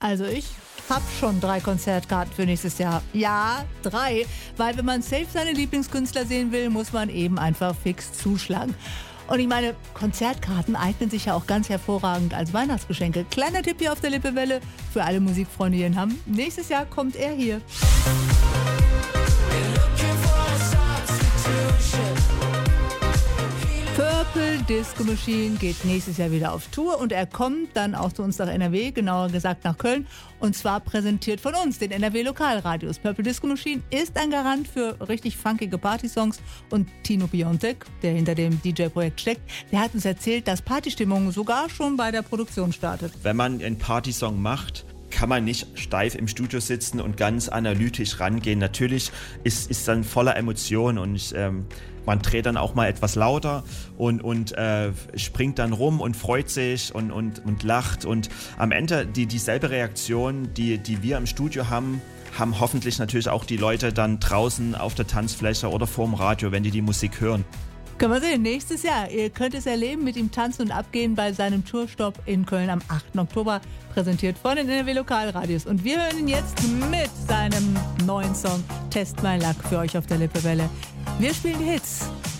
Also ich habe schon 3 Konzertkarten für nächstes Jahr. Ja, 3. Weil wenn man safe seine Lieblingskünstler sehen will, muss man eben einfach fix zuschlagen. Und ich meine, Konzertkarten eignen sich ja auch ganz hervorragend als Weihnachtsgeschenke. Kleiner Tipp hier auf der Lippewelle für alle Musikfreunde hier in Hamm. Nächstes Jahr kommt er hier. Purple Disco Machine geht nächstes Jahr wieder auf Tour und er kommt dann auch zu uns nach NRW, genauer gesagt nach Köln, und zwar präsentiert von uns, den NRW Lokalradios. Purple Disco Machine ist ein Garant für richtig funkige Partysongs und Tino Biontek, der hinter dem DJ-Projekt steckt, der hat uns erzählt, dass Partystimmung sogar schon bei der Produktion startet. Wenn man einen Partysong macht, kann man nicht steif im Studio sitzen und ganz analytisch rangehen. Natürlich ist dann voller Emotion und man dreht dann auch mal etwas lauter und springt dann rum und freut sich und lacht. Und am Ende dieselbe Reaktion, die wir im Studio haben hoffentlich natürlich auch die Leute dann draußen auf der Tanzfläche oder vorm Radio, wenn die Musik hören. Können wir sehen, nächstes Jahr. Ihr könnt es erleben, mit ihm tanzen und abgehen bei seinem Tourstopp in Köln am 8. Oktober, präsentiert von den NRW Lokalradios. Und wir hören ihn jetzt mit seinem neuen Song Test My Luck für euch auf der Lippewelle. Wir spielen die Hits.